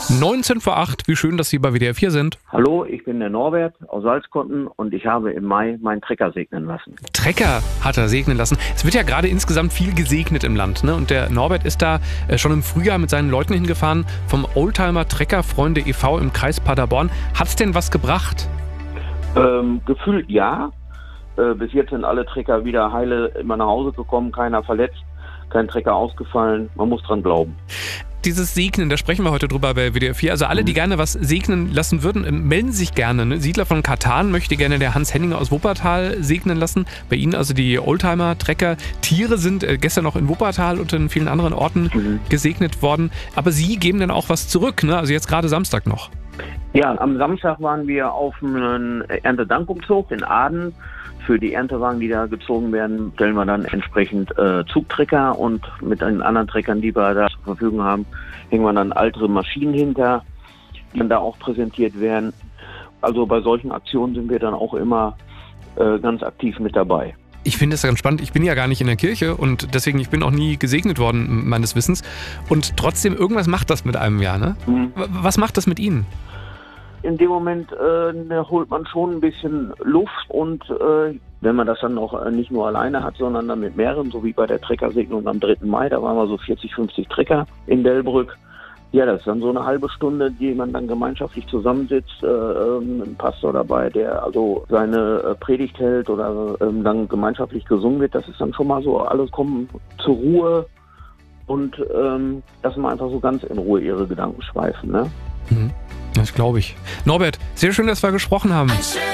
19 vor 8, wie schön, dass Sie bei WDR 4 sind. Hallo, ich bin der Norbert aus Salzkotten und ich habe im Mai meinen Trecker segnen lassen. Trecker hat er segnen lassen. Es wird ja gerade insgesamt viel gesegnet im Land, ne? Und der Norbert ist da schon im Frühjahr mit seinen Leuten hingefahren vom Oldtimer Treckerfreunde e.V. im Kreis Paderborn. Hat's denn was gebracht? Gefühlt ja. Bis jetzt sind alle Trecker wieder heile immer nach Hause gekommen, keiner verletzt, kein Trecker ausgefallen. Man muss dran glauben. Dieses Segnen, da sprechen wir heute drüber bei WDR 4. Also alle, die gerne was segnen lassen würden, melden sich gerne. Ne? Siedler von Katan möchte gerne der Hans Henninger aus Wuppertal segnen lassen. Bei Ihnen also die Oldtimer, Trecker. Tiere sind gestern noch in Wuppertal und in vielen anderen Orten gesegnet worden. Aber Sie geben dann auch was zurück, ne? Also jetzt gerade Samstag noch. Ja, am Samstag waren wir auf einem Erntedankumzug in Aden. Für die Erntewagen, die da gezogen werden, stellen wir dann entsprechend Zugtrecker und mit den anderen Treckern, die wir da zur Verfügung haben, hängen wir dann ältere Maschinen hinter, die dann da auch präsentiert werden. Also bei solchen Aktionen sind wir dann auch immer ganz aktiv mit dabei. Ich finde es ganz spannend. Ich bin ja gar nicht in der Kirche und deswegen, ich bin auch nie gesegnet worden, meines Wissens. Und trotzdem, irgendwas macht das mit einem ja, ne? Was macht das mit Ihnen? In dem Moment holt man schon ein bisschen Luft und wenn man das dann auch nicht nur alleine hat, sondern dann mit mehreren, so wie bei der Treckersegnung am 3. Mai, da waren wir so 40, 50 Trecker in Delbrück. Ja, das ist dann so eine halbe Stunde, die man dann gemeinschaftlich zusammensitzt, ein Pastor dabei, der also seine Predigt hält oder dann gemeinschaftlich gesungen wird. Das ist dann schon mal so, alle kommen zur Ruhe und lassen mal einfach so ganz in Ruhe ihre Gedanken schweifen, ne? Das glaube ich. Norbert, sehr schön, dass wir gesprochen haben.